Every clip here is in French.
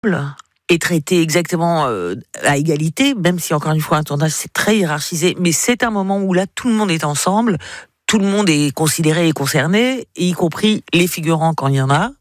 est traité exactement à égalité, même si encore une fois un tournage c'est très hiérarchisé, mais c'est un moment où là tout le monde est ensemble, tout le monde est considéré et concerné, y compris les figurants quand il y en a.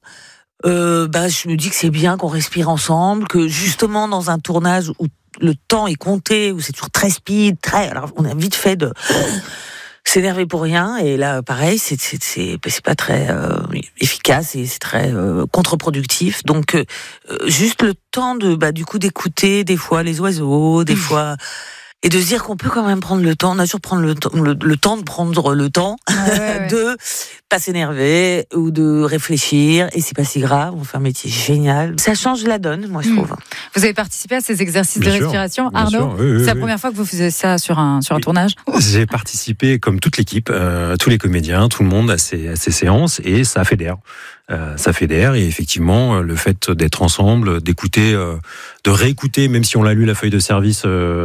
Je me dis que c'est bien qu'on respire ensemble, que justement dans un tournage où le temps est compté, où c'est toujours très speed, alors on a vite fait de s'énerver pour rien, et là pareil c'est pas très efficace et c'est très contre-productif. Donc juste le temps de du coup d'écouter des fois les oiseaux, des fois, et de se dire qu'on peut quand même prendre le temps, on a toujours prendre le temps de prendre le temps de pas s'énerver ou de réfléchir, et c'est pas si grave, on fait un métier génial. Ça change la donne, moi je trouve. Vous avez participé à ces exercices de respiration, Arnaud? Oui, c'est la première fois que vous faisiez ça sur un tournage? J'ai participé, comme toute l'équipe, tous les comédiens, tout le monde à ces séances, et ça fédère. Ça fédère, et effectivement, le fait d'être ensemble, d'écouter, de réécouter, même si on l'a lu la feuille de service,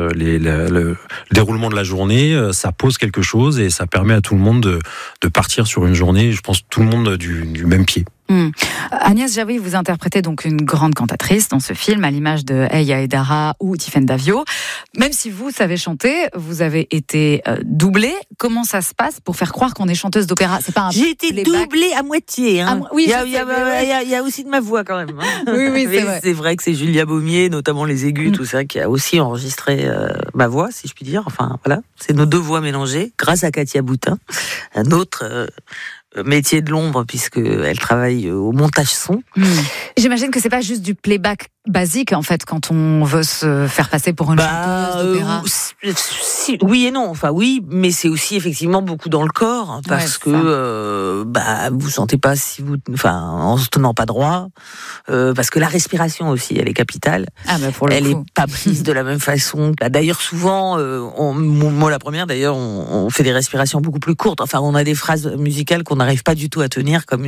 le déroulement de la journée, ça pose quelque chose et ça permet à tout le monde de partir sur une journée, je pense, tout le monde du même pied. Agnès Jaoui, vous interprétez donc une grande cantatrice dans ce film, à l'image de Eya Edara ou Tiffaine Davio. Même si vous savez chanter, vous avez été doublée. Comment ça se passe pour faire croire qu'on est chanteuse d'opéra? C'est pas un J'ai été doublée à moitié. Oui, il y a aussi de ma voix quand même. Oui, c'est vrai. C'est vrai que c'est Julia Baumier, notamment les aigus, tout ça, qui a aussi enregistré ma voix, si je puis dire. Enfin, voilà, c'est nos deux voix mélangées, grâce à Katia Boutin, un autre métier de l'ombre, puisque elle travaille au montage son. J'imagine que c'est pas juste du playback basique, en fait, quand on veut se faire passer pour une chanteuse d'opéra. Oui et non. Enfin oui, mais c'est aussi effectivement beaucoup dans le corps, parce que vous sentez pas en se tenant pas droit, parce que la respiration aussi, elle est capitale. Elle est pas prise de la même façon. D'ailleurs, souvent, moi la première, d'ailleurs, on fait des respirations beaucoup plus courtes. Enfin, on a des phrases musicales qu'on n'arrive pas du tout à tenir comme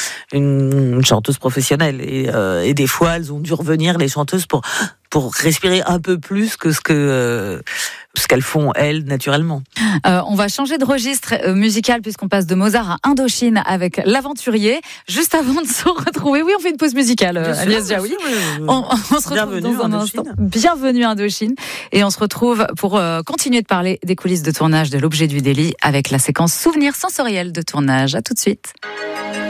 une chanteuse professionnelle. Et des fois, elles ont dû revenir, les chanteuses, pour respirer un peu plus que ce qu'elles font, elles, naturellement. On va changer de registre musical, puisqu'on passe de Mozart à Indochine avec L'Aventurier. Juste avant de se retrouver, on fait une pause musicale, Agnès Jaoui. On se retrouve dans un instant. Bienvenue à Indochine. Et on se retrouve pour continuer de parler des coulisses de tournage de L'Objet du délit avec la séquence Souvenirs sensoriels de tournage. À tout de suite.